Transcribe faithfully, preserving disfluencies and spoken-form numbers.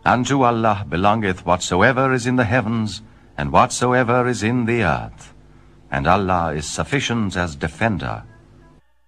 Unto Allah belongeth whatsoever is in the heavens, and whatsoever is in the earth. And Allah is sufficient as defender